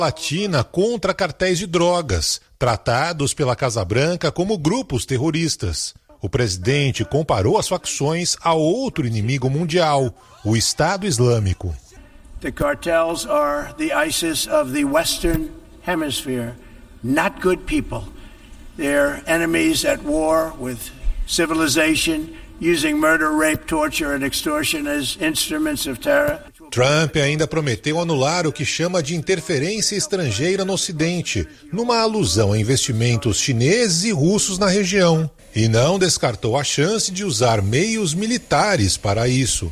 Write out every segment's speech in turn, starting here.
Latina contra cartéis de drogas, tratados pela Casa Branca como grupos terroristas. O presidente comparou as facções a outro inimigo mundial, o Estado Islâmico. The cartels are the ISIS of the Western Hemisphere, not good people. They're enemies at war with civilization, using murder, rape, torture and extortion as instruments of terror. Trump ainda prometeu anular o que chama de interferência estrangeira no Ocidente, numa alusão a investimentos chineses e russos na região. E não descartou a chance de usar meios militares para isso.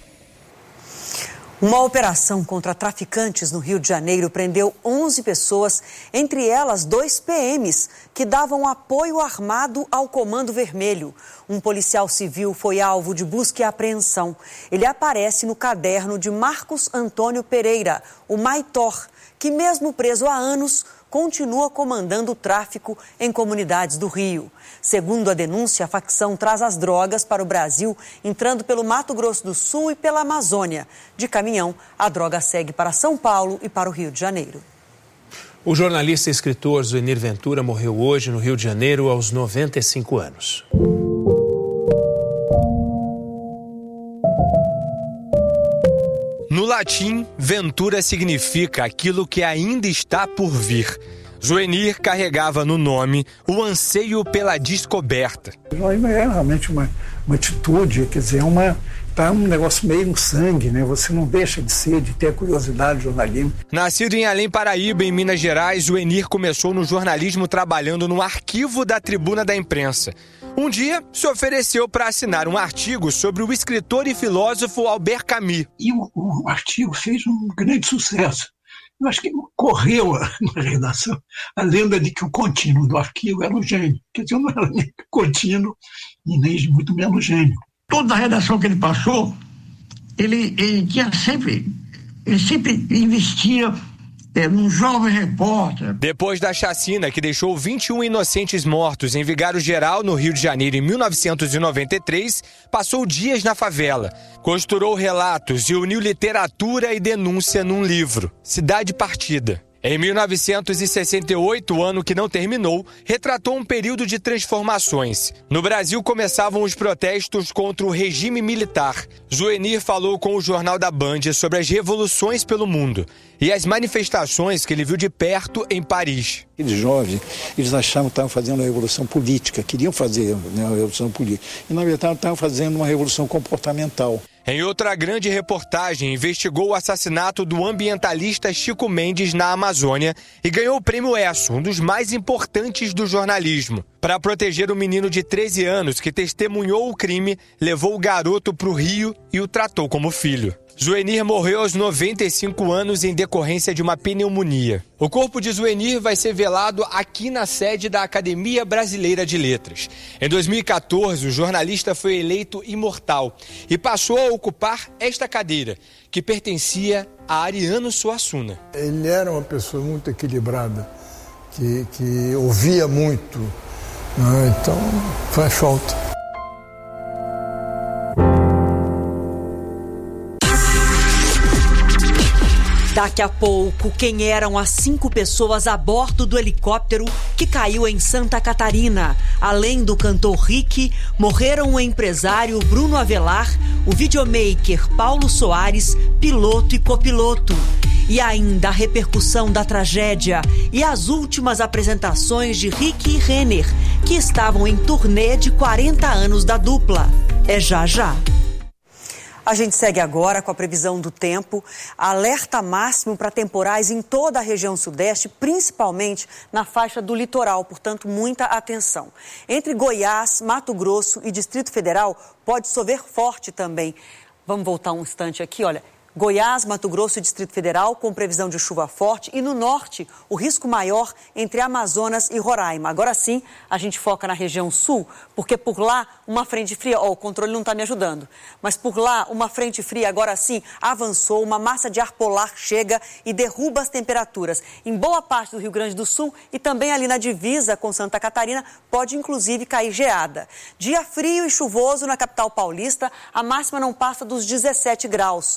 Uma operação contra traficantes no Rio de Janeiro prendeu 11 pessoas, entre elas 2 PMs, que davam apoio armado ao Comando Vermelho. Um policial civil foi alvo de busca e apreensão. Ele aparece no caderno de Marcos Antônio Pereira, o Maitor, que mesmo preso há anos, continua comandando o tráfico em comunidades do Rio. Segundo a denúncia, a facção traz as drogas para o Brasil, entrando pelo Mato Grosso do Sul e pela Amazônia. De caminhão, a droga segue para São Paulo e para o Rio de Janeiro. O jornalista e escritor Zuenir Ventura morreu hoje no Rio de Janeiro aos 95 anos. No latim, ventura significa aquilo que ainda está por vir. Zuenir carregava no nome o anseio pela descoberta. É realmente uma atitude, quer dizer, tá um negócio meio no sangue, né? Você não deixa de ter a curiosidade do jornalismo. Nascido em Além Paraíba, em Minas Gerais, Zuenir começou no jornalismo trabalhando no arquivo da Tribuna da Imprensa. Um dia, se ofereceu para assinar um artigo sobre o escritor e filósofo Albert Camus. E o artigo fez um grande sucesso. Eu acho que correu na redação a lenda de que o contínuo do arquivo era um gênio. Quer dizer, não era nem contínuo e nem muito menos gênio. Toda a redação que ele passou, ele sempre investia num jovem repórter. Depois da chacina que deixou 21 inocentes mortos em Vigário Geral, no Rio de Janeiro, em 1993, passou dias na favela. Costurou relatos e uniu literatura e denúncia num livro, Cidade Partida. Em 1968, o ano que não terminou, retratou um período de transformações. No Brasil começavam os protestos contra o regime militar. Zuenir falou com o Jornal da Band sobre as revoluções pelo mundo e as manifestações que ele viu de perto em Paris. Aqueles jovens, eles achavam que estavam fazendo uma revolução política, queriam fazer uma revolução política. E, na verdade, estavam fazendo uma revolução comportamental. Em outra grande reportagem, investigou o assassinato do ambientalista Chico Mendes na Amazônia e ganhou o Prêmio ESSO, um dos mais importantes do jornalismo. Para proteger o menino de 13 anos que testemunhou o crime, levou o garoto para o Rio e o tratou como filho. Zuenir morreu aos 95 anos em decorrência de uma pneumonia. O corpo de Zuenir vai ser velado aqui na sede da Academia Brasileira de Letras. Em 2014, o jornalista foi eleito imortal e passou a ocupar esta cadeira, que pertencia a Ariano Suassuna. Ele era uma pessoa muito equilibrada, que ouvia muito, né? Então faz falta. Daqui a pouco, quem eram as 5 pessoas a bordo do helicóptero que caiu em Santa Catarina? Além do cantor Rick, morreram o empresário Bruno Avelar, o videomaker Paulo Soares, piloto e copiloto. E ainda a repercussão da tragédia e as últimas apresentações de Rick e Renner, que estavam em turnê de 40 anos da dupla. É já já. A gente segue agora com a previsão do tempo. Alerta máximo para temporais em toda a região sudeste, principalmente na faixa do litoral, portanto, muita atenção. Entre Goiás, Mato Grosso e Distrito Federal, pode chover forte também. Vamos voltar um instante aqui, olha. Goiás, Mato Grosso e Distrito Federal com previsão de chuva forte e no norte o risco maior entre Amazonas e Roraima. Agora sim, a gente foca na região sul, porque por lá uma frente fria, o controle não está me ajudando, mas por lá uma frente fria agora sim avançou, uma massa de ar polar chega e derruba as temperaturas. Em boa parte do Rio Grande do Sul e também ali na divisa com Santa Catarina pode inclusive cair geada. Dia frio e chuvoso na capital paulista, a máxima não passa dos 17 graus.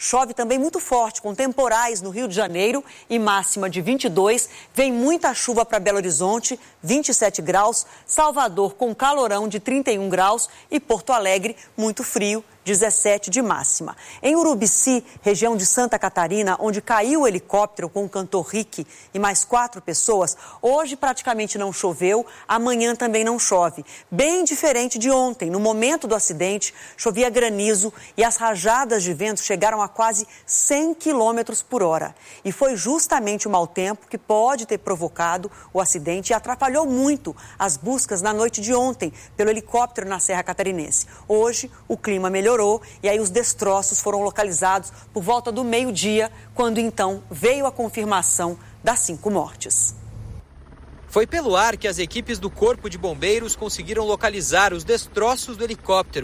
Chove também muito forte, com temporais no Rio de Janeiro e máxima de 22. Vem muita chuva para Belo Horizonte, 27 graus. Salvador com calorão de 31 graus e Porto Alegre muito frio, 17 de máxima. Em Urubici, região de Santa Catarina, onde caiu o helicóptero com o cantor Rick e mais 4 pessoas, hoje praticamente não choveu, amanhã também não chove. Bem diferente de ontem, no momento do acidente, chovia granizo e as rajadas de vento chegaram a quase 100 km por hora. E foi justamente o mau tempo que pode ter provocado o acidente e atrapalhou muito as buscas na noite de ontem pelo helicóptero na Serra Catarinense. Hoje, o clima melhorou e aí os destroços foram localizados por volta do meio-dia, quando então veio a confirmação das 5 mortes. Foi pelo ar que as equipes do Corpo de Bombeiros conseguiram localizar os destroços do helicóptero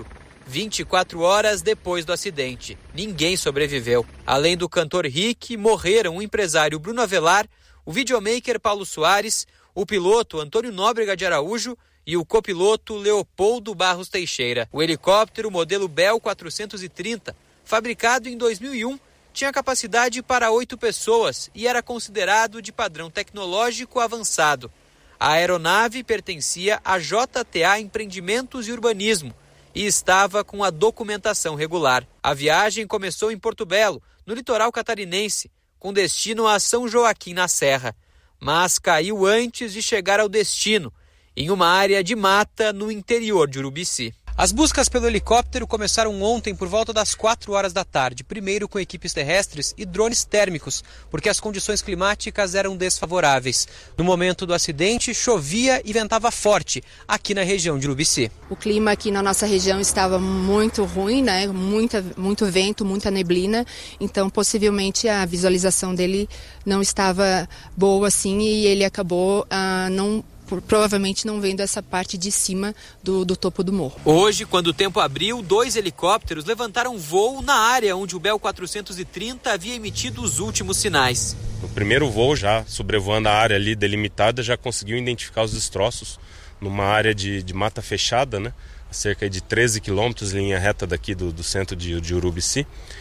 24 horas depois do acidente. Ninguém sobreviveu. Além do cantor Rick, morreram o empresário Bruno Avelar, o videomaker Paulo Soares, o piloto Antônio Nóbrega de Araújo e o copiloto Leopoldo Barros Teixeira. O helicóptero modelo Bell 430, fabricado em 2001, tinha capacidade para 8 pessoas e era considerado de padrão tecnológico avançado. A aeronave pertencia à JTA Empreendimentos e Urbanismo e estava com a documentação regular. A viagem começou em Porto Belo, no litoral catarinense, com destino a São Joaquim na Serra, mas caiu antes de chegar ao destino, em uma área de mata no interior de Urubici. As buscas pelo helicóptero começaram ontem por volta das 4 horas da tarde, primeiro com equipes terrestres e drones térmicos, porque as condições climáticas eram desfavoráveis. No momento do acidente, chovia e ventava forte aqui na região de Urubici. O clima aqui na nossa região estava muito ruim, né? Muito vento, muita neblina, então possivelmente a visualização dele não estava boa assim e ele acabou provavelmente não vendo essa parte de cima do topo do morro. Hoje, quando o tempo abriu, 2 helicópteros levantaram voo na área onde o Bell 430 havia emitido os últimos sinais. No primeiro voo, já sobrevoando a área ali delimitada, já conseguiu identificar os destroços numa área de mata fechada, né? A cerca de 13 quilômetros, linha reta daqui do centro de Urubici.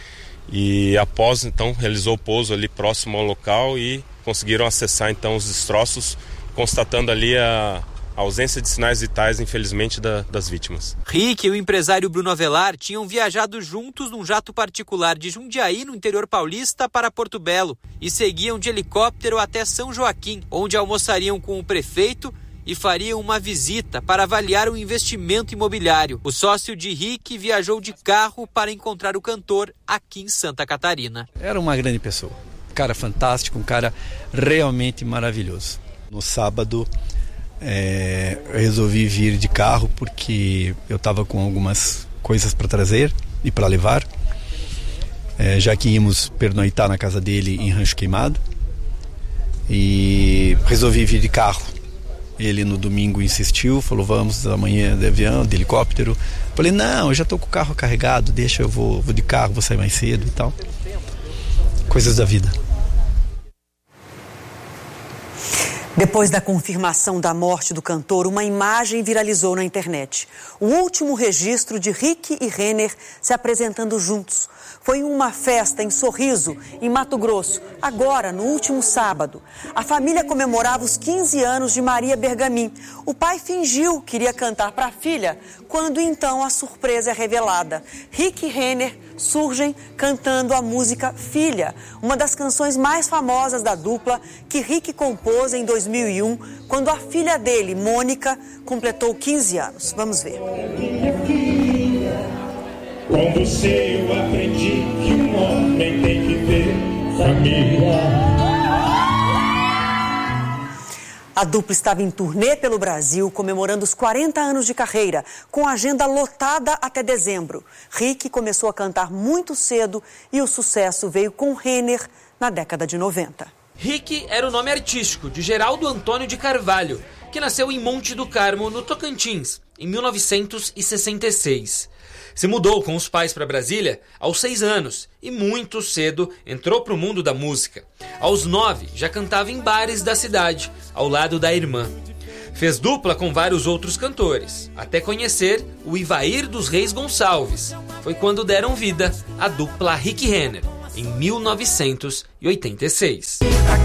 E após, então, realizou o pouso ali próximo ao local e conseguiram acessar, então, os destroços, constatando ali a ausência de sinais vitais, infelizmente, das vítimas. Rick e o empresário Bruno Avelar tinham viajado juntos num jato particular de Jundiaí, no interior paulista, para Porto Belo e seguiam de helicóptero até São Joaquim, onde almoçariam com o prefeito e fariam uma visita para avaliar o investimento imobiliário. O sócio de Rick viajou de carro para encontrar o cantor aqui em Santa Catarina. Era uma grande pessoa, um cara fantástico, um cara realmente maravilhoso. No sábado, eu resolvi vir de carro porque eu estava com algumas coisas para trazer e para levar, já que íamos pernoitar na casa dele em Rancho Queimado, e resolvi vir de carro. Ele no domingo insistiu, falou: vamos amanhã de avião, de helicóptero. Falei: não, eu já estou com o carro carregado, deixa, eu vou de carro, vou sair mais cedo e tal. Coisas da vida. Depois da confirmação da morte do cantor, uma imagem viralizou na internet. O último registro de Rick e Renner se apresentando juntos. Foi em uma festa em Sorriso, em Mato Grosso, agora, no último sábado. A família comemorava os 15 anos de Maria Bergamin. O pai fingiu que iria cantar para a filha, quando então a surpresa é revelada. Rick e Renner surgem cantando a música Filha, uma das canções mais famosas da dupla, que Rick compôs em 2001, quando a filha dele, Mônica, completou 15 anos. Vamos ver. Com você eu aprendi que um homem tem que ter família. A dupla estava em turnê pelo Brasil, comemorando os 40 anos de carreira, com agenda lotada até dezembro. Rick começou a cantar muito cedo e o sucesso veio com Renner na década de 90. Rick era o nome artístico de Geraldo Antônio de Carvalho, que nasceu em Monte do Carmo, no Tocantins, em 1966. Se mudou com os pais para Brasília aos 6 anos e muito cedo entrou para o mundo da música. Aos 9 já cantava em bares da cidade, ao lado da irmã. Fez dupla com vários outros cantores, até conhecer o Ivair dos Reis Gonçalves. Foi quando deram vida à dupla Rick e Renner, em 1986.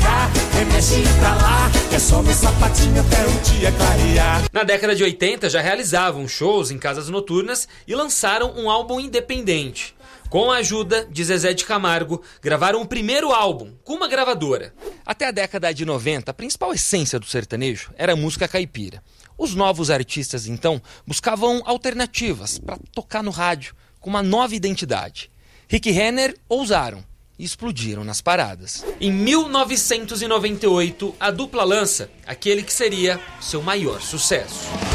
Na década de 80 já realizavam shows em casas noturnas e lançaram um álbum independente. Com a ajuda de Zezé de Camargo, gravaram o primeiro álbum com uma gravadora. Até a década de 90, a principal essência do sertanejo era a música caipira. Os novos artistas, então, buscavam alternativas para tocar no rádio com uma nova identidade. Rick e Renner ousaram e explodiram nas paradas. Em 1998, a dupla lança aquele que seria seu maior sucesso.